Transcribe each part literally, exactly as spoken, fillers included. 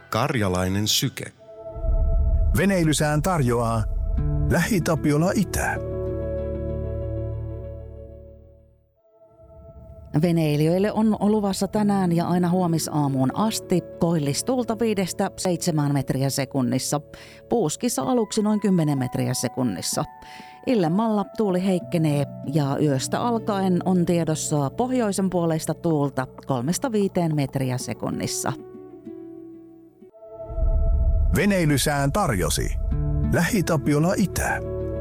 Karjalainen syke. Veneilysään tarjoaa Lähi-Tapiola Itä. Veneilijöille on luvassa tänään ja aina huomisaamuun asti koillistuulta viidestä seitsemään metriä sekunnissa. Puuskissa aluksi noin kymmenen metriä sekunnissa. Illemmalla tuuli heikkenee ja yöstä alkaen on tiedossa pohjoisen puoleista tuulta kolmesta viiteen metriä sekunnissa. Veneilysään tarjosi Lähi-Tapiola Itä.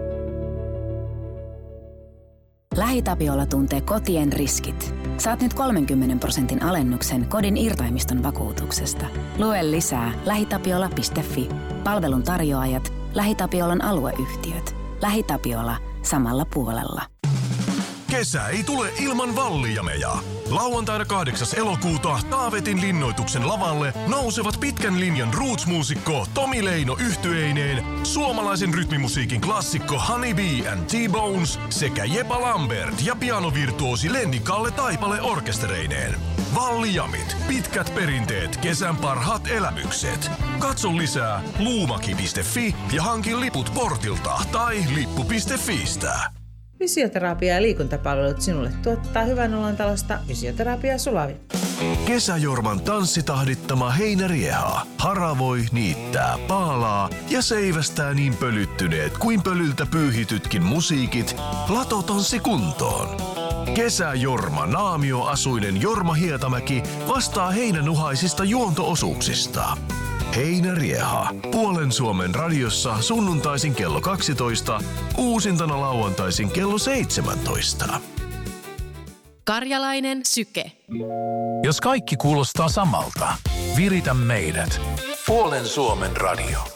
Lähi-Tapiola tuntee kotien riskit. Saat nyt kolmenkymmenen prosentin alennuksen kodin irtaimiston vakuutuksesta. Lue lisää lähitapiola piste fi. Palvelun tarjoajat, Lähi-Tapiolan alueyhtiöt. Lähi-Tapiola samalla puolella. Kesä ei tule ilman vallijameja. Lauantaina kahdeksas elokuuta Taavetin linnoituksen lavalle nousevat pitkän linjan roots-muusikko Tomi Leino yhtyeineen, suomalaisen rytmimusiikin klassikko Honey Bee and T-Bones sekä Jepa Lambert ja pianovirtuosi Lenni Kalle Taipale orkestereineen. Vallijamit, pitkät perinteet, kesän parhaat elämykset. Katso lisää luumaki piste fi ja hankin liput portilta tai lippu piste fiistä. Fysioterapia ja liikuntapalvelut sinulle tuottaa Hyvän olon talosta Fysioterapia Sulavi. Kesäjorman tanssitahdittama heinärieha haravoi, niittää, paalaa ja seivästää niin pölyttyneet kuin pölyltä pyyhitytkin musiikit Latotanssi kuntoon. Kesäjorma naamioasuinen Jorma Hietamäki vastaa heinänuhaisista juonto-osuuksista. Heinärieha. Puolen Suomen radiossa sunnuntaisin kello kaksitoista, uusintana lauantaisin kello seitsemäntoista. Karjalainen syke. Jos kaikki kuulostaa samalta, viritä meidät. Puolen Suomen radio.